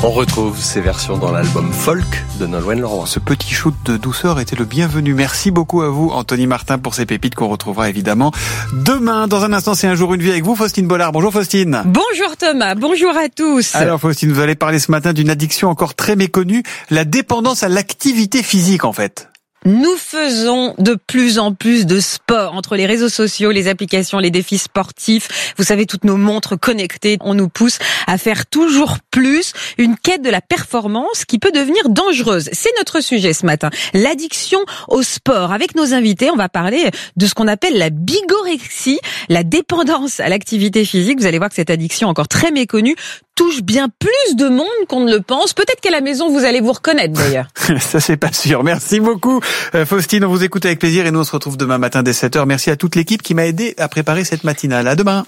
On retrouve ces versions dans l'album Folk de Nolwenn Leroy. Ce petit shoot de douceur était le bienvenu. Merci beaucoup à vous, Anthony Martin, pour ces pépites qu'on retrouvera évidemment demain. Dans un instant, c'est Un jour une vie avec vous, Faustine Bollard. Bonjour Faustine. Bonjour Thomas, bonjour à tous. Alors Faustine, vous allez parler ce matin d'une addiction encore très méconnue, la dépendance à l'activité physique en fait. Nous faisons de plus en plus de sport entre les réseaux sociaux, les applications, les défis sportifs. Vous savez, toutes nos montres connectées, on nous pousse à faire toujours plus. Une quête de la performance qui peut devenir dangereuse. C'est notre sujet ce matin. L'addiction au sport. Avec nos invités, on va parler de ce qu'on appelle la bigorexie, la dépendance à l'activité physique. Vous allez voir que cette addiction encore très méconnue touche bien plus de monde qu'on ne le pense. Peut-être qu'à la maison, vous allez vous reconnaître d'ailleurs. Ça, c'est pas sûr. Merci beaucoup, Faustine. On vous écoute avec plaisir et nous, on se retrouve demain matin dès 7h. Merci à toute l'équipe qui m'a aidé à préparer cette matinale. À demain.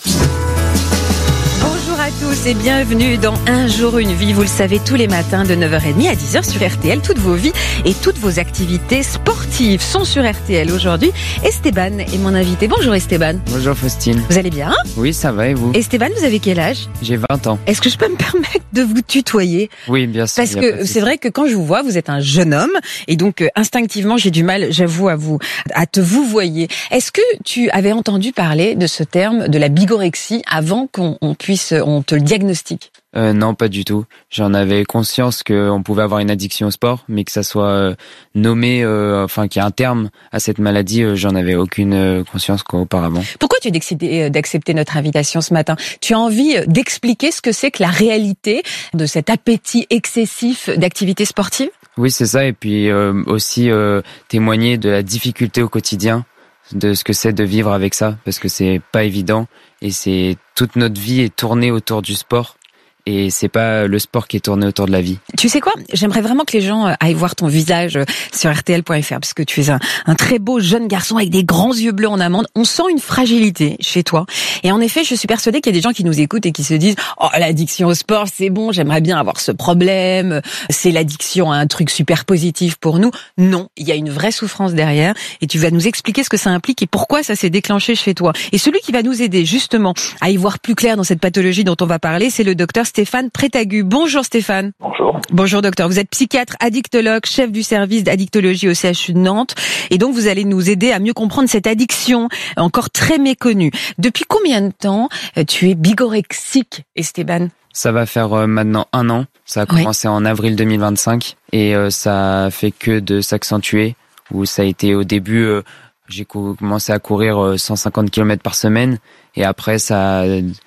Bonjour à tous et bienvenue dans Un jour une vie. Vous le savez, tous les matins de 9h30 à 10h sur RTL. Toutes vos vies et toutes vos activités sportives sont sur RTL aujourd'hui. Esteban est mon invité. Bonjour Esteban. Bonjour Faustine. Vous allez bien ? Oui, ça va et vous ? Esteban, vous avez quel âge ? J'ai 20 ans. Est-ce que je peux me permettre de vous tutoyer ? Oui, bien sûr. Parce que c'est vrai que quand je vous vois, vous êtes un jeune homme et donc instinctivement j'ai du mal, j'avoue à te vous voyer. Est-ce que tu avais entendu parler de ce terme de la bigorexie avant qu'on te le diagnostique ? Non, pas du tout. J'en avais conscience qu'on pouvait avoir une addiction au sport, mais que ça soit nommé, qu'il y a un terme à cette maladie, j'en avais aucune conscience qu'auparavant. Pourquoi tu as décidé d'accepter notre invitation ce matin ? Tu as envie d'expliquer ce que c'est que la réalité de cet appétit excessif d'activité sportive ? Oui, c'est ça. Et puis aussi témoigner de la difficulté au quotidien, de ce que c'est de vivre avec ça, parce que c'est pas évident et c'est toute notre vie est tournée autour du sport. Et c'est pas le sport qui est tourné autour de la vie. Tu sais quoi ? J'aimerais vraiment que les gens aillent voir ton visage sur RTL.fr parce que tu es un très beau jeune garçon avec des grands yeux bleus en amande. On sent une fragilité chez toi. Et en effet, je suis persuadée qu'il y a des gens qui nous écoutent et qui se disent « Oh, l'addiction au sport, c'est bon, j'aimerais bien avoir ce problème. C'est l'addiction à un truc super positif pour nous. » Non, il y a une vraie souffrance derrière et tu vas nous expliquer ce que ça implique et pourquoi ça s'est déclenché chez toi. Et celui qui va nous aider justement à y voir plus clair dans cette pathologie dont on va parler, c'est le docteur Stéphane Prétagu. Bonjour Stéphane. Bonjour. Bonjour docteur. Vous êtes psychiatre, addictologue, chef du service d'addictologie au CHU de Nantes. Et donc vous allez nous aider à mieux comprendre cette addiction encore très méconnue. Depuis combien de temps tu es bigorexique, Esteban ? Ça va faire maintenant 1 an. Ça a commencé en avril 2025 et ça fait que de s'accentuer. Où ça a été au début, j'ai commencé à courir 150 km par semaine et après ça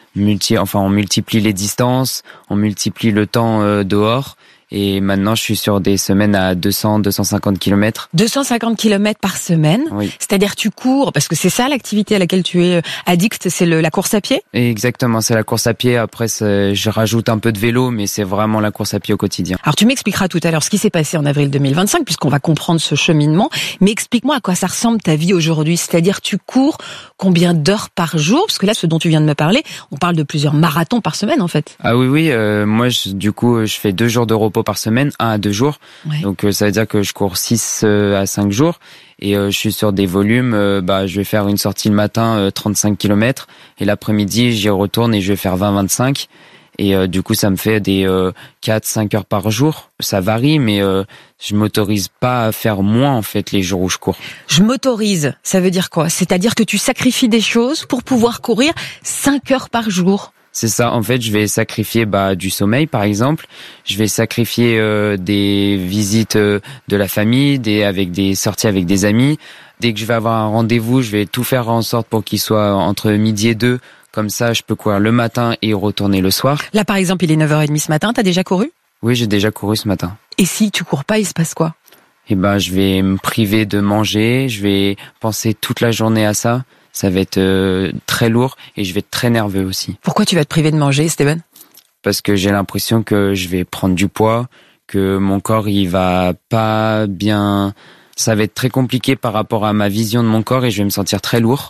on multiplie les distances, on multiplie le temps dehors et maintenant je suis sur des semaines à 200-250 km. 250 km par semaine, oui. C'est-à-dire tu cours, parce que c'est ça l'activité à laquelle tu es addict, c'est la course à pied ? Exactement, c'est la course à pied. Après, je rajoute un peu de vélo, mais c'est vraiment la course à pied au quotidien. Alors tu m'expliqueras tout à l'heure ce qui s'est passé en avril 2025, puisqu'on va comprendre ce cheminement, mais explique-moi à quoi ça ressemble ta vie aujourd'hui, c'est-à-dire tu cours combien d'heures par jour ? Parce que là, ce dont tu viens de me parler, on parle de plusieurs marathons par semaine en fait. Ah oui, moi je fais 2 jours de repos par semaine, 1 à 2 jours. Ouais. Donc ça veut dire que je cours 6 à 5 jours et je suis sur des volumes, je vais faire une sortie le matin 35 km et l'après-midi j'y retourne et je vais faire 20-25 et du coup ça me fait des 4-5 heures par jour. Ça varie mais je m'autorise pas à faire moins en fait les jours où je cours. Je m'autorise, ça veut dire quoi ? C'est-à-dire que tu sacrifies des choses pour pouvoir courir 5 heures par jour ? C'est ça, en fait, je vais sacrifier du sommeil, par exemple. Je vais sacrifier des visites de la famille, avec des sorties avec des amis. Dès que je vais avoir un rendez-vous, je vais tout faire en sorte pour qu'il soit entre midi et 2. Comme ça, je peux courir le matin et retourner le soir. Là, par exemple, il est 9h30 ce matin. T'as déjà couru ? Oui, j'ai déjà couru ce matin. Et si tu cours pas, il se passe quoi ? Je vais me priver de manger. Je vais penser toute la journée à ça. Ça va être très lourd et je vais être très nerveux aussi. Pourquoi tu vas te priver de manger, Steven ? Parce que j'ai l'impression que je vais prendre du poids, que mon corps il va pas bien. Ça va être très compliqué par rapport à ma vision de mon corps et je vais me sentir très lourd.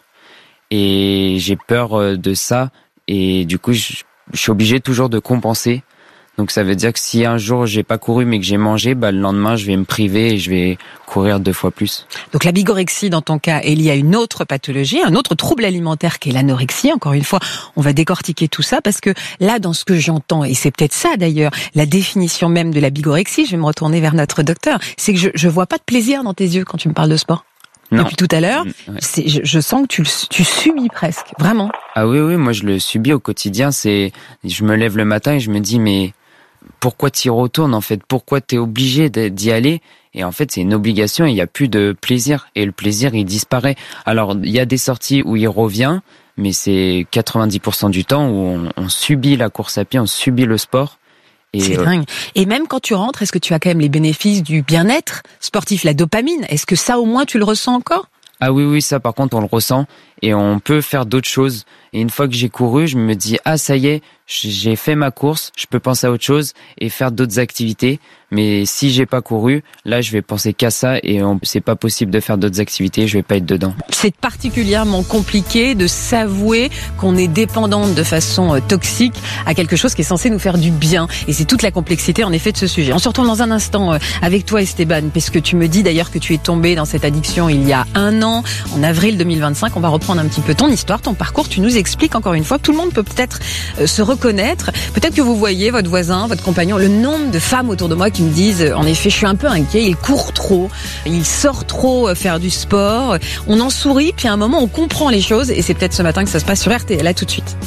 Et j'ai peur de ça et du coup je suis obligé toujours de compenser. Donc ça veut dire que si un jour j'ai pas couru mais que j'ai mangé, le lendemain je vais me priver et je vais courir 2 fois plus. Donc la bigorexie dans ton cas est liée à une autre pathologie, un autre trouble alimentaire qui est l'anorexie. Encore une fois, on va décortiquer tout ça parce que là, dans ce que j'entends, et c'est peut-être ça d'ailleurs, la définition même de la bigorexie, je vais me retourner vers notre docteur, c'est que je vois pas de plaisir dans tes yeux quand tu me parles de sport. Non. Depuis tout à l'heure, je sens que tu subis presque, vraiment. Ah oui, moi je le subis au quotidien. Je me lève le matin et je me dis mais pourquoi t'y retournes en fait? Pourquoi t'es obligé d'y aller? Et en fait c'est une obligation et il y a plus de plaisir. Et le plaisir il disparaît. Alors il y a des sorties où il revient, mais c'est 90% du temps où on subit la course à pied, on subit le sport. C'est dingue. Et même quand tu rentres, est-ce que tu as quand même les bénéfices du bien-être sportif, la dopamine? Est-ce que ça au moins tu le ressens encore? Ah oui, ça par contre on le ressent et on peut faire d'autres choses. Et une fois que j'ai couru, je me dis ça y est, j'ai fait ma course, je peux penser à autre chose et faire d'autres activités. Mais si j'ai pas couru, là je vais penser qu'à ça et c'est pas possible de faire d'autres activités, je vais pas être dedans. C'est particulièrement compliqué de s'avouer qu'on est dépendante de façon toxique à quelque chose qui est censé nous faire du bien. Et c'est toute la complexité en effet de ce sujet. On se retourne dans un instant avec toi Esteban, parce que tu me dis d'ailleurs que tu es tombé dans cette addiction il y a 1 an, en avril 2025. On va reprendre un petit peu ton histoire, ton parcours. Tu nous expliques encore une fois, tout le monde peut peut-être se reconnaître. Peut-être que vous voyez votre voisin, votre compagnon, le nombre de femmes autour de moi qui me disent, en effet, je suis un peu inquiet, il court trop, il sort trop faire du sport. On en sourit, puis à un moment, on comprend les choses, et c'est peut-être ce matin que ça se passe sur RTL. À tout de suite.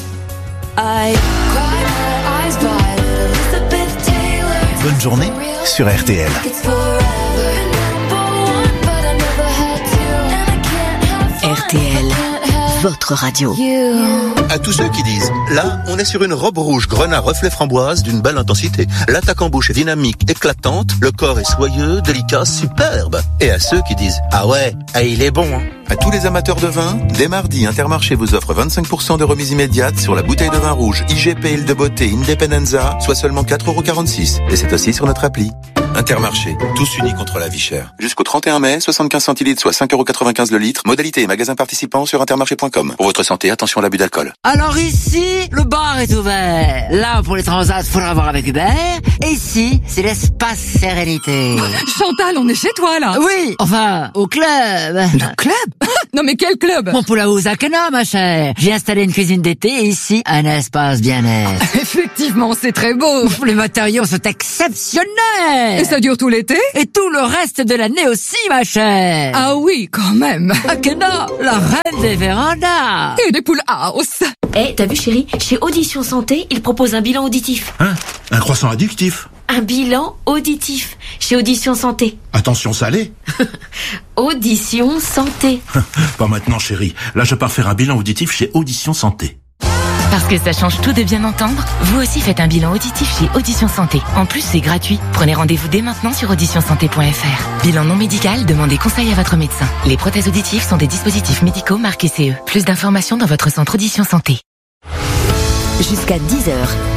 Bonne journée sur RTL. RTL, votre radio. À tous ceux qui disent, là, on est sur une robe rouge grenat reflet framboise d'une belle intensité. L'attaque en bouche est dynamique, éclatante, le corps est soyeux, délicat, superbe. Et à ceux qui disent, ah ouais, il est bon, hein. À tous les amateurs de vin, dès mardi, Intermarché vous offre 25% de remise immédiate sur la bouteille de vin rouge IGP Île de Beauté Independenza, soit seulement 4,46 €. Et c'est aussi sur notre appli. Intermarché, tous unis contre la vie chère. Jusqu'au 31 mai, 75 centilitres, soit 5,95 € le litre. Modalité et magasin participants sur intermarché.com. Pour votre santé, attention à l'abus d'alcool. Alors ici, le bar est ouvert. Là, pour les transats, faudra voir avec Hubert. Et ici, c'est l'espace sérénité. Chantal, on est chez toi, là. Oui, enfin, au club. Le club? Non mais quel club? Bon, pour la Housakena, ma chère. J'ai installé une cuisine d'été et ici, un espace bien-être. Effectivement, c'est très beau. Les matériaux sont exceptionnels. Et ça dure tout l'été? Et tout le reste de l'année aussi, ma chère. Ah oui, quand même. Akena, la reine des vérandas. Et des poules house. T'as vu chérie, chez Audition Santé, ils proposent un bilan auditif. Hein? Un croissant addictif? Un bilan auditif, chez Audition Santé. Attention salé? Audition Santé. Pas maintenant chérie, là je pars faire un bilan auditif chez Audition Santé. Parce que ça change tout de bien entendre, vous aussi faites un bilan auditif chez Audition Santé. En plus, c'est gratuit. Prenez rendez-vous dès maintenant sur auditionsanté.fr. Bilan non médical, demandez conseil à votre médecin. Les prothèses auditives sont des dispositifs médicaux marqués CE. Plus d'informations dans votre centre Audition Santé. Jusqu'à 10h.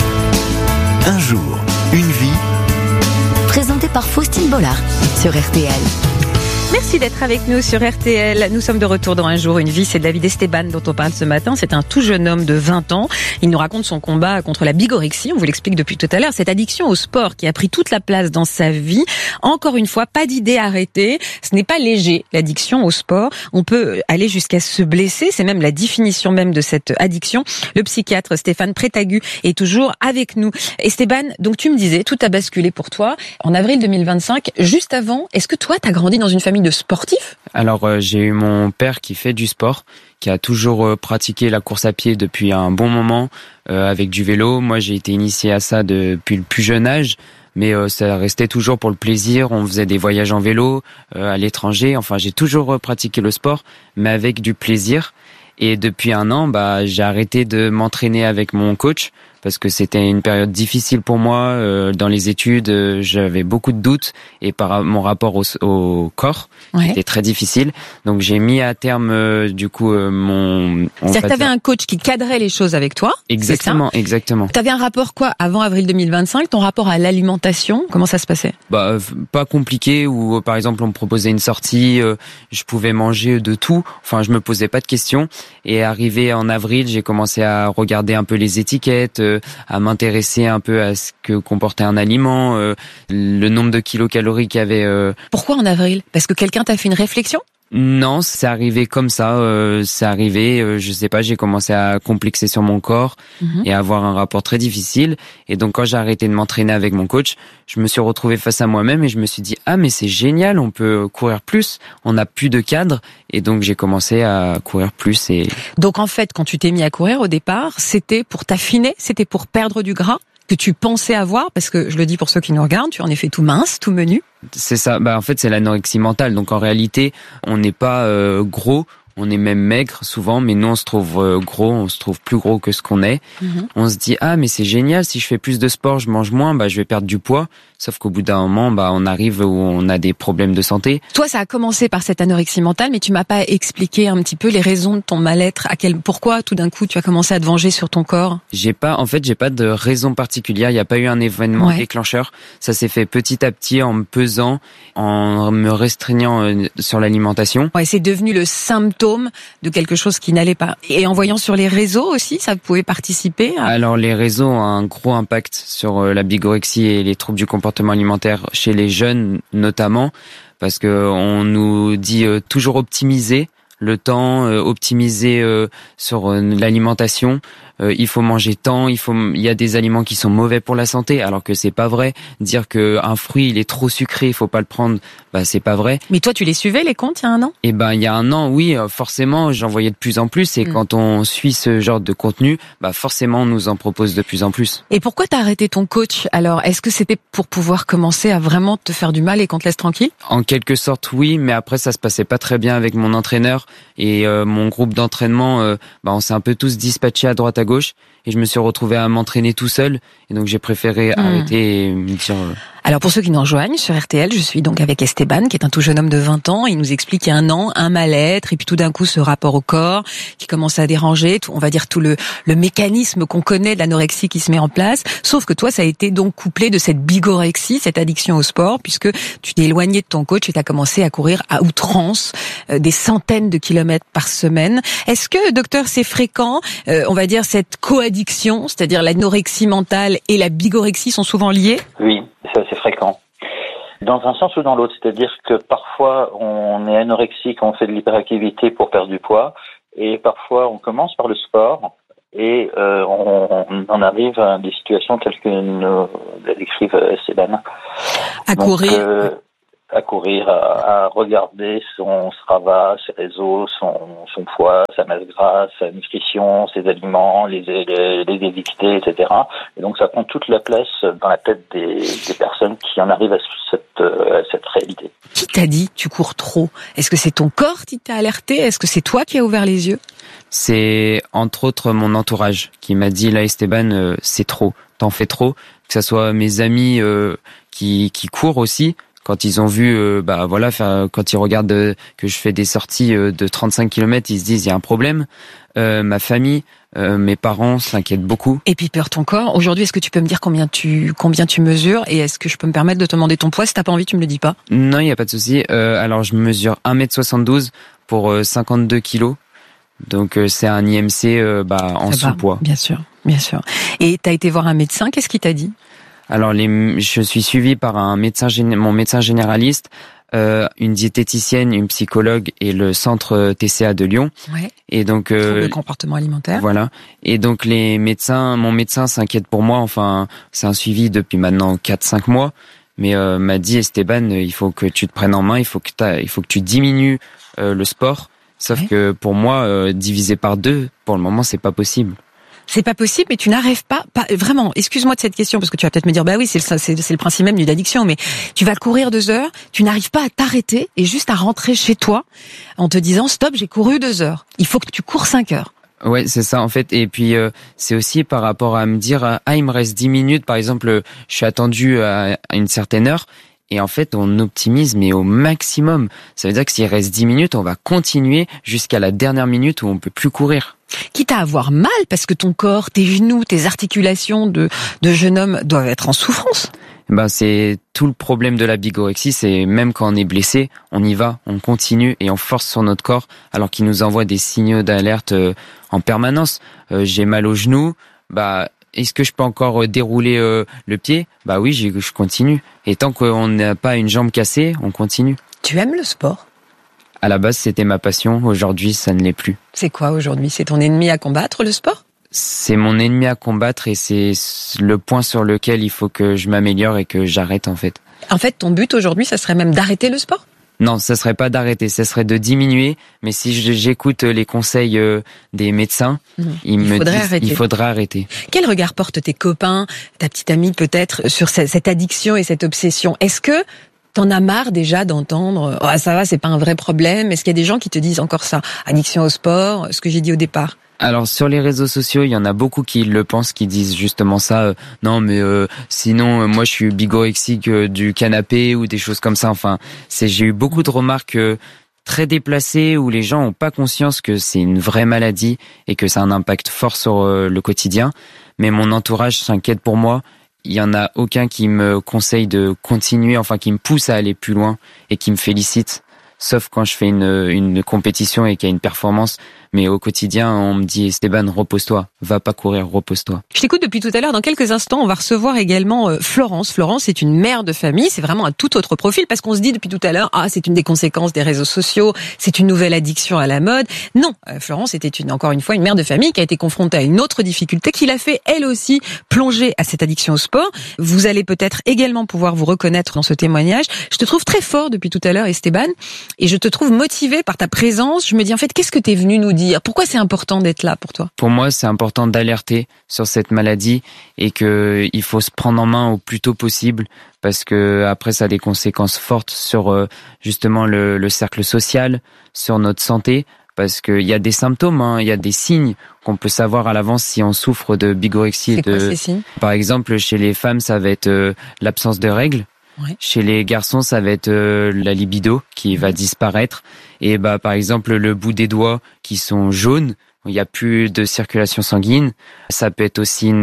Un jour, une vie. Présenté par Faustine Bollard sur RTL. Merci d'être avec nous sur RTL. Nous sommes de retour dans Un jour, une vie. C'est David Esteban dont on parle ce matin. C'est un tout jeune homme de 20 ans. Il nous raconte son combat contre la bigorexie. On vous l'explique depuis tout à l'heure. Cette addiction au sport qui a pris toute la place dans sa vie. Encore une fois, pas d'idée arrêtée. Ce n'est pas léger, l'addiction au sport. On peut aller jusqu'à se blesser. C'est même la définition même de cette addiction. Le psychiatre Stéphane Prétagu est toujours avec nous. Esteban, donc tu me disais, tout a basculé pour toi en avril 2025. Juste avant, est-ce que toi, t'as grandi dans une famille de sportifs? Alors j'ai eu mon père qui fait du sport, qui a toujours pratiqué la course à pied depuis un bon moment, avec du vélo. Moi j'ai été initié à ça depuis le plus jeune âge, mais ça restait toujours pour le plaisir. On faisait des voyages en vélo à l'étranger. Enfin j'ai toujours pratiqué le sport, mais avec du plaisir. Et depuis 1 an, j'ai arrêté de m'entraîner avec mon coach parce que c'était une période difficile pour moi. Dans les études, j'avais beaucoup de doutes et par mon rapport au corps, c'était très difficile. Donc j'ai mis à terme C'est-à-dire que t'avais un coach qui cadrait les choses avec toi. Exactement, exactement. T'avais un rapport quoi avant avril 2025? Ton rapport à l'alimentation, comment ça se passait? Pas compliqué. Où par exemple on me proposait une sortie, je pouvais manger de tout. Enfin je me posais pas de questions. Et arrivé en avril, j'ai commencé à regarder un peu les étiquettes. à m'intéresser un peu à ce que comportait un aliment, le nombre de kilocalories qu'il y avait. Pourquoi en avril? Parce que quelqu'un t'a fait une réflexion? Non, c'est arrivé comme ça. C'est arrivé, je sais pas, j'ai commencé à complexer sur mon corps et à avoir un rapport très difficile. Et donc, quand j'ai arrêté de m'entraîner avec mon coach, je me suis retrouvé face à moi-même et je me suis dit, ah, mais c'est génial, on peut courir plus, on n'a plus de cadre. Et donc, j'ai commencé à courir plus. Et donc, en fait, quand tu t'es mis à courir au départ, c'était pour t'affiner, c'était pour perdre du gras que tu pensais avoir, parce que je le dis pour ceux qui nous regardent, tu es en effet tout mince, tout menu. C'est ça. En fait, c'est l'anorexie mentale. Donc, en réalité, on n'est pas gros. On est même maigre souvent, mais nous on se trouve gros, on se trouve plus gros que ce qu'on est. On se dit ah mais c'est génial, si je fais plus de sport, je mange moins, je vais perdre du poids. Sauf qu'au bout d'un moment, on arrive où on a des problèmes de santé. Toi, ça a commencé par cette anorexie mentale, mais tu m'as pas expliqué un petit peu les raisons de ton mal-être. Pourquoi tout d'un coup tu as commencé à te venger sur ton corps? J'ai pas de raison particulière. Il n'y a pas eu un événement déclencheur. Ça s'est fait petit à petit en me pesant, en me restreignant sur l'alimentation. Ouais, c'est devenu le symptôme de quelque chose qui n'allait pas. Et en voyant sur les réseaux aussi, ça pouvait participer à... Alors les réseaux ont un gros impact sur la bigorexie et les troubles du comportement alimentaire chez les jeunes notamment, parce que on nous dit toujours optimiser le temps, optimiser sur l'alimentation. Il faut manger tant, il y a des aliments qui sont mauvais pour la santé, alors que c'est pas vrai. Dire que un fruit il est trop sucré, il faut pas le prendre, c'est pas vrai. Mais toi, tu les suivais les comptes il y a un an? Il y a un an, oui, forcément, j'en voyais de plus en plus. Et quand on suit ce genre de contenu, forcément, on nous en propose de plus en plus. Et pourquoi t'as arrêté ton coach? Alors, est-ce que c'était pour pouvoir commencer à vraiment te faire du mal et qu'on te laisse tranquille? En quelque sorte, oui, mais après, ça se passait pas très bien avec mon entraîneur et mon groupe d'entraînement. On s'est un peu tous dispatchés à droite à gauche. Et je me suis retrouvé à m'entraîner tout seul. Et donc, j'ai préféré arrêter et me dire... Alors, pour ceux qui nous rejoignent, sur RTL, je suis donc avec Esteban, qui est un tout jeune homme de 20 ans. Il nous explique il y a un an, un mal-être, et puis tout d'un coup, ce rapport au corps qui commence à déranger, on va dire tout le mécanisme qu'on connaît de l'anorexie qui se met en place. Sauf que toi, ça a été donc couplé de cette bigorexie, cette addiction au sport, puisque tu t'es éloigné de ton coach et tu as commencé à courir à outrance, des centaines de kilomètres par semaine. Est-ce que, docteur, c'est fréquent, on va dire, cette coaddiction, c'est-à-dire l'anorexie mentale et la bigorexie sont souvent liées? Oui, c'est assez fréquent. Dans un sens ou dans l'autre, c'est-à-dire que parfois on est anorexique, on fait de l'hyperactivité pour perdre du poids, et parfois on commence par le sport et on en arrive à des situations telles que nous décrivent Esteban. À courir, à regarder son Strava, ses réseaux, son poids, sa masse grasse, sa nutrition, ses aliments, les éviter, etc. Et donc ça prend toute la place dans la tête des personnes qui en arrivent à cette réalité. Qui t'a dit tu cours trop? Est-ce que c'est ton corps qui t'a alerté? Est-ce que c'est toi qui as ouvert les yeux? C'est entre autres mon entourage qui m'a dit là Esteban, c'est trop, t'en fais trop. Que ça soit mes amis qui courent aussi. Quand ils ont vu, quand ils regardent que je fais des sorties de 35 km, ils se disent il y a un problème. Ma famille, mes parents s'inquiètent beaucoup. Et puis peur ton corps. Aujourd'hui, est-ce que tu peux me dire combien tu mesures et est-ce que je peux me permettre de te demander ton poids? Si t'as pas envie, tu me le dis pas. Non, il y a pas de souci. Alors je mesure 1m72 pour 52 kilos. Donc c'est un IMC en sous-poids. Bien sûr, bien sûr. Et t'as été voir un médecin, qu'est-ce qu'il t'a dit? Alors je suis suivi par mon médecin généraliste, une diététicienne, une psychologue et le centre TCA de Lyon. Ouais. Et donc le comportement alimentaire. Voilà. Et donc mon médecin s'inquiète pour moi. Enfin, c'est un suivi depuis maintenant 4-5 mois. Mais m'a dit Esteban, il faut que tu te prennes en main, il faut que tu diminues le sport. Sauf que pour moi, diviser par 2, pour le moment, c'est pas possible. C'est pas possible, mais tu n'arrives pas vraiment, excuse-moi de cette question, parce que tu vas peut-être me dire, oui, c'est le principe même d'une addiction, mais tu vas courir 2 heures, tu n'arrives pas à t'arrêter et juste à rentrer chez toi en te disant, stop, j'ai couru 2 heures. Il faut que tu cours 5 heures. Ouais, c'est ça, en fait. Et puis, c'est aussi par rapport à me dire, il me reste 10 minutes, par exemple, je suis attendu à une certaine heure. Et en fait, on optimise, mais au maximum. Ça veut dire que s'il reste 10 minutes, on va continuer jusqu'à la dernière minute où on peut plus courir. Quitte à avoir mal, parce que ton corps, tes genoux, tes articulations de jeune homme doivent être en souffrance. C'est tout le problème de la bigorexie, c'est même quand on est blessé, on y va, on continue et on force sur notre corps, alors qu'il nous envoie des signaux d'alerte en permanence. J'ai mal aux genoux, est-ce que je peux encore dérouler le pied? Bah oui, je continue. Et tant qu'on n'a pas une jambe cassée, on continue. Tu aimes le sport? À la base, c'était ma passion. Aujourd'hui, ça ne l'est plus. C'est quoi aujourd'hui? C'est ton ennemi à combattre, le sport? C'est mon ennemi à combattre et c'est le point sur lequel il faut que je m'améliore et que j'arrête en fait. En fait, ton but aujourd'hui, ça serait même d'arrêter le sport? Non, ça serait pas d'arrêter, ça serait de diminuer. Mais si j'écoute les conseils des médecins, il faudrait arrêter. Quel regard portent tes copains, ta petite amie peut-être, sur cette addiction et cette obsession? Est-ce que t'en as marre déjà d'entendre « Ah, ça va, c'est pas un vrai problème ». Est-ce qu'il y a des gens qui te disent encore ça? Addiction au sport, ce que j'ai dit au départ. Alors sur les réseaux sociaux, il y en a beaucoup qui le pensent, qui disent justement ça. Non, mais sinon, moi, je suis bigorexique du canapé ou des choses comme ça. Enfin, j'ai eu beaucoup de remarques très déplacées où les gens ont pas conscience que c'est une vraie maladie et que ça a un impact fort sur le quotidien. Mais mon entourage s'inquiète pour moi. Il y en a aucun qui me conseille de continuer, enfin qui me pousse à aller plus loin et qui me félicite. Sauf quand je fais une compétition et qu'il y a une performance. Mais au quotidien, on me dit « Esteban, repose-toi, va pas courir, repose-toi ». Je t'écoute depuis tout à l'heure. Dans quelques instants, on va recevoir également Florence. Florence est une mère de famille. C'est vraiment un tout autre profil parce qu'on se dit depuis tout à l'heure « Ah, c'est une des conséquences des réseaux sociaux, c'est une nouvelle addiction à la mode ». Non, Florence était encore une fois une mère de famille qui a été confrontée à une autre difficulté qui l'a fait elle aussi plonger à cette addiction au sport. Vous allez peut-être également pouvoir vous reconnaître dans ce témoignage. Je te trouve très fort depuis tout à l'heure, Esteban, et je te trouve motivé par ta présence. Je me dis en fait, qu'est-ce que t'es venu nous dire? Pourquoi c'est important d'être là pour toi? Pour moi, c'est important d'alerter sur cette maladie et que il faut se prendre en main au plus tôt possible parce que après ça a des conséquences fortes sur justement le cercle social, sur notre santé. Parce qu'il y a des symptômes, il y a des signes qu'on peut savoir à l'avance si on souffre de bigorexie. C'est quoi ces signes? Par exemple, chez les femmes, ça va être l'absence de règles. Ouais. Chez les garçons, ça va être la libido qui va disparaître. Et par exemple, le bout des doigts qui sont jaunes, il n'y a plus de circulation sanguine. Ça peut être aussi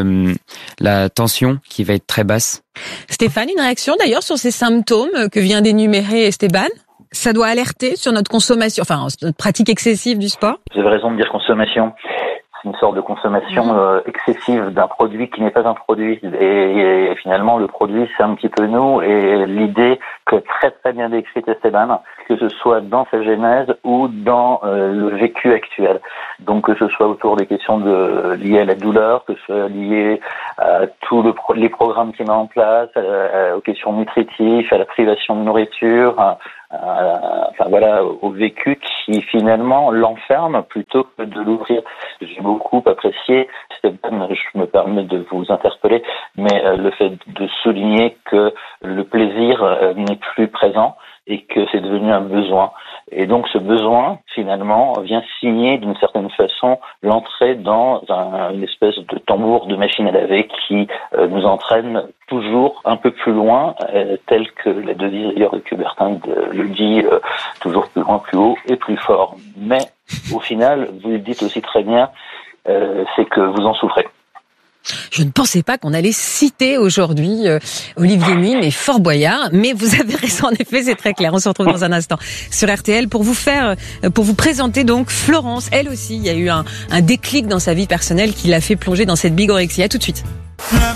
la tension qui va être très basse. Stéphane, une réaction d'ailleurs sur ces symptômes que vient d'énumérer Esteban? Ça doit alerter sur notre consommation, enfin notre pratique excessive du sport? Vous avez raison de dire consommation. C'est une sorte de consommation excessive d'un produit qui n'est pas un produit. Et finalement, le produit, c'est un petit peu nous. Et l'idée que très très bien décrite Esteban, que ce soit dans sa genèse ou dans le vécu actuel. Donc que ce soit autour des questions liées à la douleur, que ce soit lié à tous les programmes qu'il met en place, aux questions nutritives, à la privation de nourriture, enfin voilà, au vécu qui finalement l'enferme plutôt que de l'ouvrir. J'ai beaucoup apprécié, Stéphane, je me permets de vous interpeller, mais le fait de souligner que le plaisir n'est plus présent et que c'est devenu un besoin. Et donc ce besoin, finalement, vient signer d'une certaine façon l'entrée dans une espèce de tambour de machine à laver qui nous entraîne toujours un peu plus loin, tel que la devise d'ailleurs de Coubertin le dit, toujours plus loin, plus haut et plus fort. Mais au final, vous le dites aussi très bien, c'est que vous en souffrez. Je ne pensais pas qu'on allait citer aujourd'hui Olivier Mine et Fort Boyard, mais vous avez raison, en effet, c'est très clair. On se retrouve dans un instant sur RTL pour vous présenter donc Florence. Elle aussi, il y a eu un déclic dans sa vie personnelle qui l'a fait plonger dans cette bigorexie. À tout de suite.